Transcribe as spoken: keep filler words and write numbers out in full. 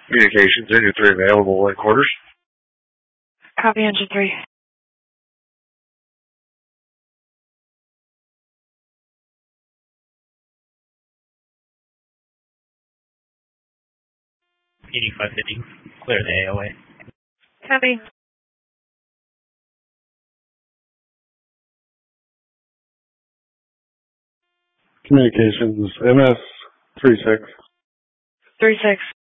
Communications, engine three available at quarters. Copy, engine three. eighty-five fifty, clear the A O A. Copy. Communications, M S three six. three six.